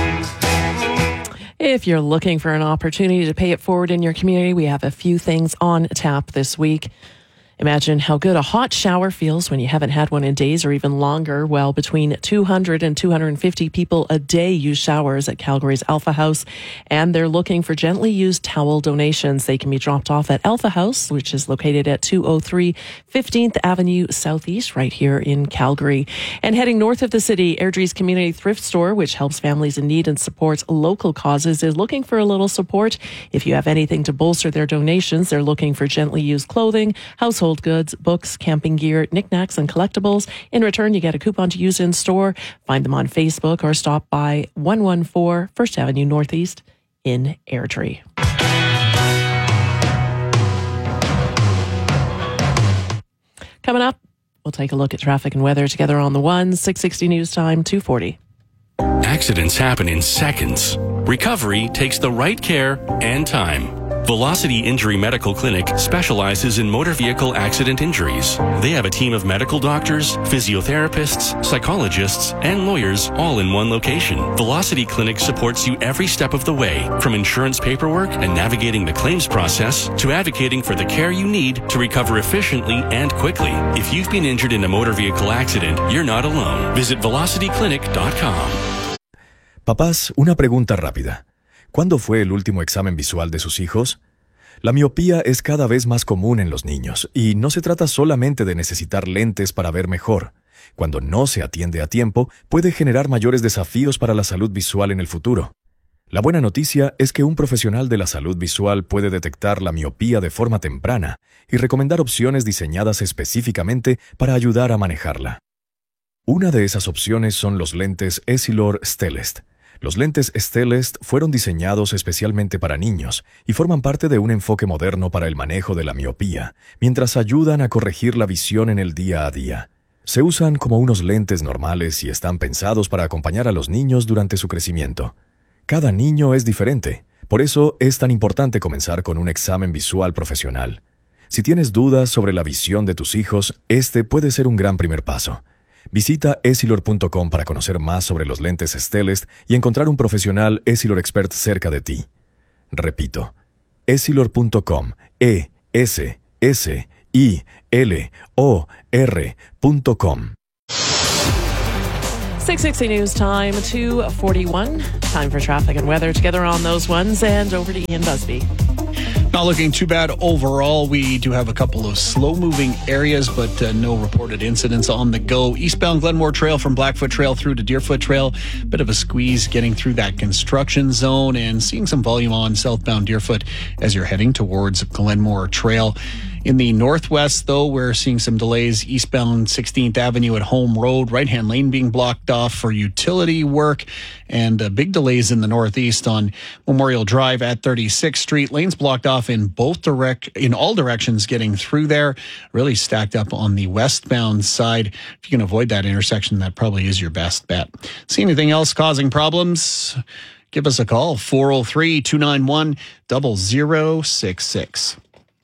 If you're looking for an opportunity to pay it forward in your community, we have a few things on tap this week. Imagine how good a hot shower feels when you haven't had one in days or even longer. Well, between two hundred and two hundred fifty people a day use showers at Calgary's Alpha House, and they're looking for gently used towel donations. They can be dropped off at Alpha House, which is located at two oh three fifteenth Avenue Southeast, right here in Calgary. And heading north of the city, Airdrie's Community Thrift Store, which helps families in need and supports local causes, is looking for a little support. If you have anything to bolster their donations, they're looking for gently used clothing, household goods, books, camping gear, knickknacks, and collectibles. In return, you get a coupon to use in store. Find them on Facebook or stop by one fourteen First Avenue Northeast in Airdrie. Coming up, we'll take a look at traffic and weather together on the one. six sixty News Time, two forty. Accidents happen in seconds. Recovery takes the right care and time. Velocity Injury Medical Clinic specializes in motor vehicle accident injuries. They have a team of medical doctors, physiotherapists, psychologists, and lawyers all in one location. Velocity Clinic supports you every step of the way, from insurance paperwork and navigating the claims process to advocating for the care you need to recover efficiently and quickly. If you've been injured in a motor vehicle accident, you're not alone. Visit velocity clinic dot com. Papás, una pregunta rápida. ¿Cuándo fue el último examen visual de sus hijos? La miopía es cada vez más común en los niños, y no se trata solamente de necesitar lentes para ver mejor. Cuando no se atiende a tiempo, puede generar mayores desafíos para la salud visual en el futuro. La buena noticia es que un profesional de la salud visual puede detectar la miopía de forma temprana y recomendar opciones diseñadas específicamente para ayudar a manejarla. Una de esas opciones son los lentes Essilor Stellest. Los lentes Stellest fueron diseñados especialmente para niños y forman parte de un enfoque moderno para el manejo de la miopía, mientras ayudan a corregir la visión en el día a día. Se usan como unos lentes normales y están pensados para acompañar a los niños durante su crecimiento. Cada niño es diferente, por eso es tan importante comenzar con un examen visual profesional. Si tienes dudas sobre la visión de tus hijos, este puede ser un gran primer paso. Visita Essilor punto com para conocer más sobre los lentes Stellest y encontrar un profesional Essilor Expert cerca de ti. Repito, Essilor punto com, E S S I L O R punto com. six sixty News Time, two forty-one. Time for traffic and weather together on those ones, and over to Ian Busby. Not looking too bad overall. We do have a couple of slow-moving areas, but uh, no reported incidents on the go. Eastbound Glenmore Trail from Blackfoot Trail through to Deerfoot Trail. Bit of a squeeze getting through that construction zone, and seeing some volume on southbound Deerfoot as you're heading towards Glenmore Trail. In the northwest, though, we're seeing some delays eastbound sixteenth Avenue at Home Road, right-hand lane being blocked off for utility work, and uh, big delays in the northeast on Memorial Drive at thirty-sixth Street. Lanes blocked off in both direct, in all directions getting through there. Really stacked up on the westbound side. If you can avoid that intersection, that probably is your best bet. See anything else causing problems? Give us a call, four oh three, two nine one, zero zero six six.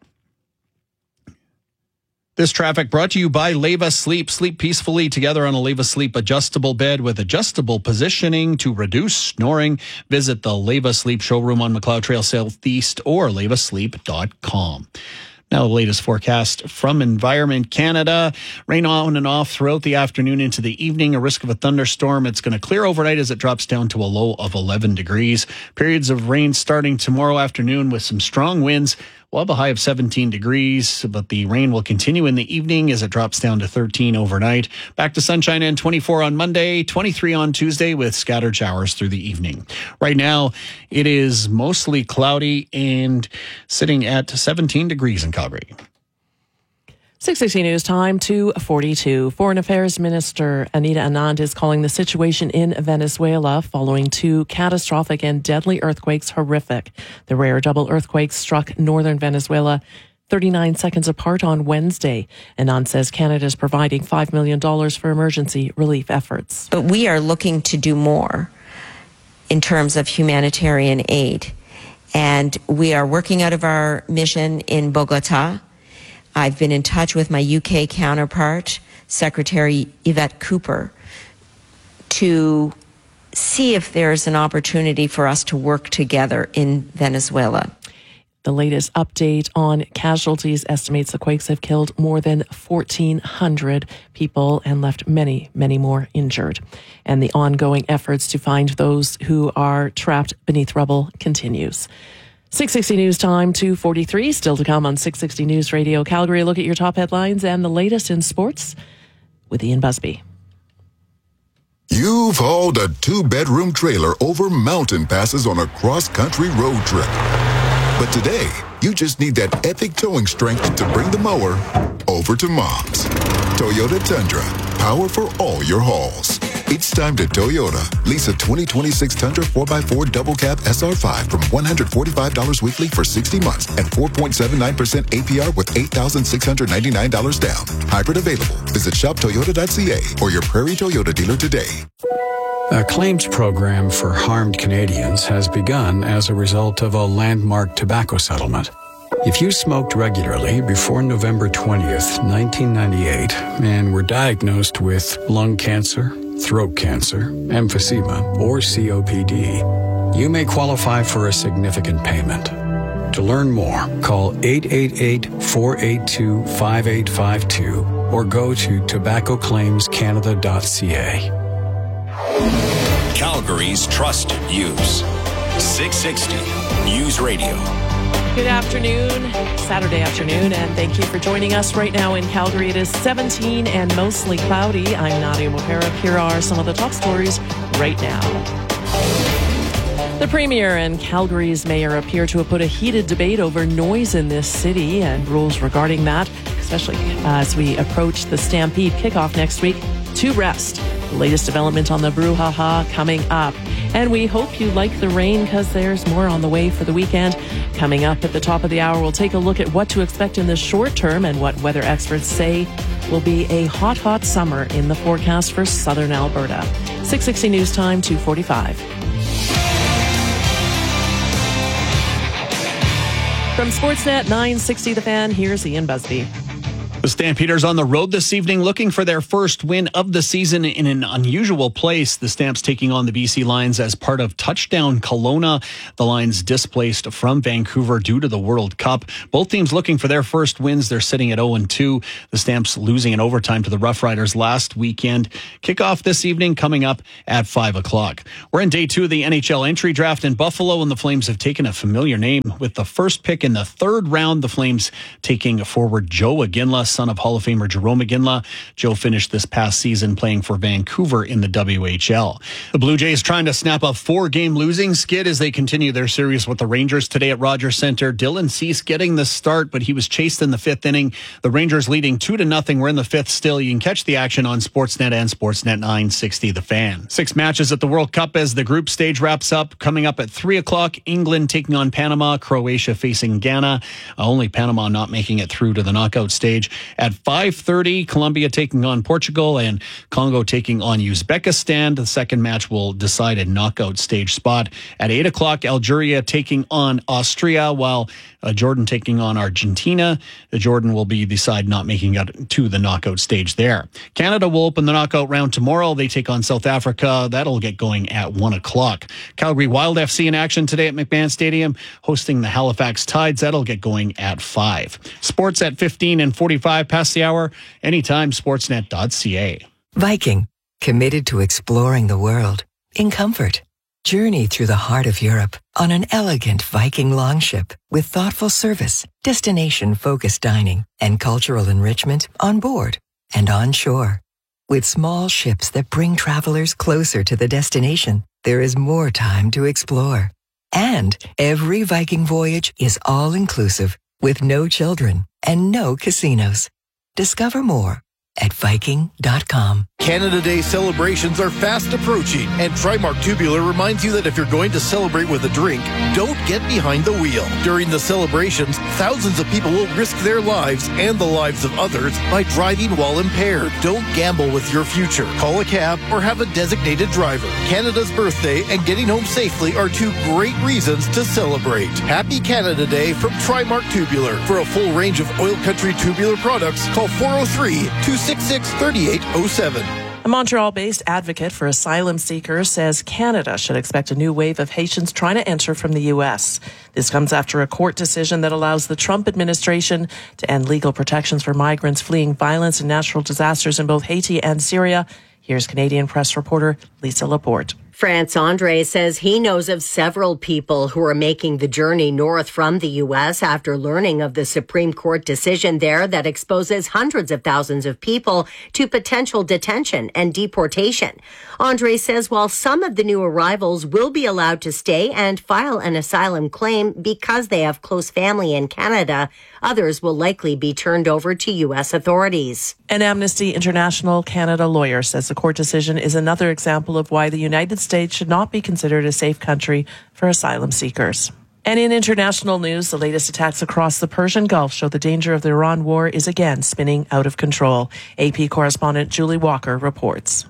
This traffic brought to you by Leva Sleep. Sleep peacefully together on a Leva Sleep adjustable bed with adjustable positioning to reduce snoring. Visit the Leva Sleep showroom on McLeod Trail Southeast or leva sleep dot com. Now, the latest forecast from Environment Canada. Rain on and off throughout the afternoon into the evening. A risk of a thunderstorm. It's going to clear overnight as it drops down to a low of eleven degrees. Periods of rain starting tomorrow afternoon with some strong winds. We'll have a high of seventeen degrees, but the rain will continue in the evening as it drops down to thirteen overnight. Back to sunshine and twenty-four on Monday, twenty-three on Tuesday with scattered showers through the evening. Right now, it is mostly cloudy and sitting at seventeen degrees in Calgary. six sixty News Time, two forty-two. Foreign Affairs Minister Anita Anand is calling the situation in Venezuela following two catastrophic and deadly earthquakes horrific. The rare double earthquakes struck northern Venezuela thirty-nine seconds apart on Wednesday. Anand says Canada is providing five million dollars for emergency relief efforts. But we are looking to do more in terms of humanitarian aid. And we are working out of our mission in Bogota. I've been in touch with my U K counterpart, Secretary Yvette Cooper, to see if there's an opportunity for us to work together in Venezuela. The latest update on casualties estimates the quakes have killed more than fourteen hundred people and left many, many more injured. And the ongoing efforts to find those who are trapped beneath rubble continues. six sixty News Time, two forty-three. Still to come on six sixty News Radio Calgary. Look at your top headlines and the latest in sports with Ian Busby. You've hauled a two-bedroom trailer over mountain passes on a cross-country road trip. But today, you just need that epic towing strength to bring the mower over to Mom's. Toyota Tundra, power for all your hauls. It's time to Toyota. Lease a twenty twenty-six Tundra four by four double cab S R five from one hundred forty-five dollars weekly for sixty months and four point seven nine percent A P R with eight thousand six hundred ninety-nine dollars down. Hybrid available. Visit shop toyota dot c a or your Prairie Toyota dealer today. A claims program for harmed Canadians has begun as a result of a landmark tobacco settlement. If you smoked regularly before November twentieth, nineteen ninety-eight, and were diagnosed with lung cancer, throat cancer, emphysema, or C O P D, you may qualify for a significant payment. To learn more, call eight eight eight, four eight two, five eight five two or go to tobacco claims canada dot c a. Calgary's trusted news. six sixty News Radio. Good afternoon, Saturday afternoon, and thank you for joining us right now in Calgary. It is seventeen and mostly cloudy. I'm Nadia Mohara. Here are some of the top stories right now. The Premier and Calgary's Mayor appear to have put a heated debate over noise in this city and rules regarding that, especially as we approach the Stampede kickoff next week. to rest. The latest development on the brouhaha coming up. And we hope you like the rain because there's more on the way for the weekend. Coming up at the top of the hour, we'll take a look at what to expect in the short term and what weather experts say will be a hot, hot summer in the forecast for southern Alberta. six sixty News Time, two forty-five. From Sportsnet nine sixty The Fan, here's Ian Busby. The Stampeders on the road this evening looking for their first win of the season in an unusual place. The Stamps taking on the B C Lions as part of Touchdown Kelowna. The Lions displaced from Vancouver due to the World Cup. Both teams looking for their first wins. They're sitting at oh and two. The Stamps losing in overtime to the Rough Riders last weekend. Kickoff this evening coming up at five o'clock. We're in day two of the N H L entry draft in Buffalo, and the Flames have taken a familiar name with the first pick in the third round. The Flames taking forward Joe Iginla, son of Hall of Famer Jarome Iginla. Joe finished this past season playing for Vancouver in the W H L. The Blue Jays trying to snap a four-game losing skid as they continue their series with the Rangers today at Rogers Centre. Dylan Cease getting the start, but he was chased in the fifth inning. The Rangers leading two to nothing. We're in the fifth still. You can catch the action on Sportsnet and Sportsnet nine sixty The Fan. Six matches at the World Cup as the group stage wraps up. Coming up at three o'clock, England taking on Panama, Croatia facing Ghana. Uh, only Panama not making it through to the knockout stage. At five thirty, Colombia taking on Portugal and Congo taking on Uzbekistan. The second match will decide a knockout stage spot. At eight o'clock, Algeria taking on Austria, while uh, Jordan taking on Argentina. The Jordan will be the side not making it to the knockout stage there. Canada will open the knockout round tomorrow. They take on South Africa. That'll get going at one o'clock. Calgary Wild F C in action today at McMahon Stadium, hosting the Halifax Tides. That'll get going at five. Sports at fifteen and forty-five past the hour. Anytime, sportsnet dot c a. Viking, committed to exploring the world in comfort. Journey through the heart of Europe on an elegant Viking longship with thoughtful service, destination-focused dining, and cultural enrichment on board and on shore. With small ships that bring travelers closer to the destination, there is more time to explore. And every Viking voyage is all-inclusive with no children and no casinos. Discover more at Viking dot com. Canada Day celebrations are fast approaching, and Trimark Tubular reminds you that if you're going to celebrate with a drink, don't get behind the wheel. During the celebrations, thousands of people will risk their lives and the lives of others by driving while impaired. Don't gamble with your future. Call a cab or have a designated driver. Canada's birthday and getting home safely are two great reasons to celebrate. Happy Canada Day from Trimark Tubular. For a full range of Oil Country Tubular products, call four oh three, two six six, three eight oh seven. A Montreal-based advocate for asylum seekers says Canada should expect a new wave of Haitians trying to enter from the U S. This comes after a court decision that allows the Trump administration to end legal protections for migrants fleeing violence and natural disasters in both Haiti and Syria. Here's Canadian press reporter Lisa Laporte. France Andre says he knows of several people who are making the journey north from the U S after learning of the Supreme Court decision there that exposes hundreds of thousands of people to potential detention and deportation. Andre says while some of the new arrivals will be allowed to stay and file an asylum claim because they have close family in Canada, others will likely be turned over to U S authorities. An Amnesty International Canada lawyer says the court decision is another example of why the United States should not be considered a safe country for asylum seekers. And in international news, the latest attacks across the Persian Gulf show the danger of the Iran war is again spinning out of control. A P correspondent Julie Walker reports.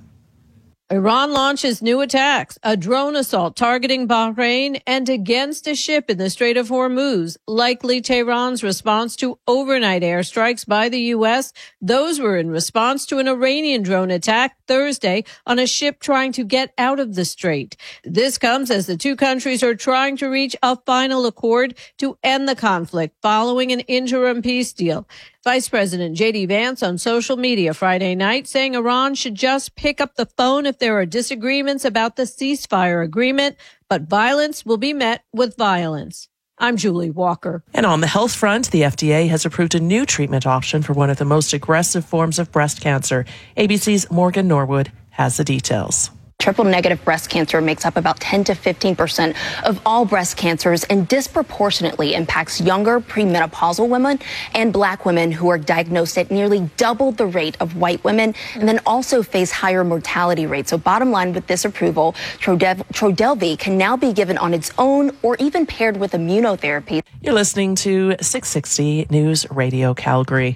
Iran launches new attacks, a drone assault targeting Bahrain and against a ship in the Strait of Hormuz, likely Tehran's response to overnight airstrikes by the U S. Those were in response to an Iranian drone attack Thursday on a ship trying to get out of the strait. This comes as the two countries are trying to reach a final accord to end the conflict following an interim peace deal. Vice President J D Vance on social media Friday night saying Iran should just pick up the phone if there are disagreements about the ceasefire agreement, but violence will be met with violence. I'm Julie Walker. And on the health front, the F D A has approved a new treatment option for one of the most aggressive forms of breast cancer. A B C's Morgan Norwood has the details. Triple negative breast cancer makes up about ten to fifteen percent of all breast cancers and disproportionately impacts younger premenopausal women and black women who are diagnosed at nearly double the rate of white women and then also face higher mortality rates. So bottom line with this approval, Trodev- Trodelvy can now be given on its own or even paired with immunotherapy. You're listening to six sixty News Radio Calgary.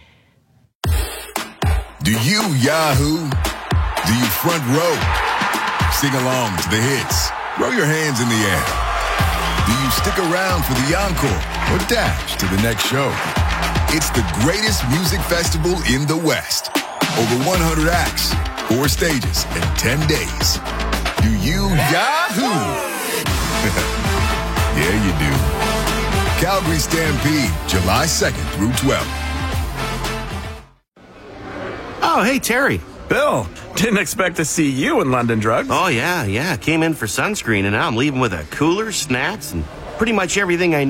Do you Yahoo? Do you front row? Sing along to the hits. Throw your hands in the air. Do you stick around for the encore or dash to the next show? It's the greatest music festival in the West. Over one hundred acts, four stages, and ten days. Do you Yahoo? Yeah, you do. Calgary Stampede, July second through twelfth. Oh, hey, Terry. Bill, didn't expect to see you in London Drugs. Oh, yeah, yeah. Came in for sunscreen, and now I'm leaving with a cooler, snacks, and pretty much everything I need.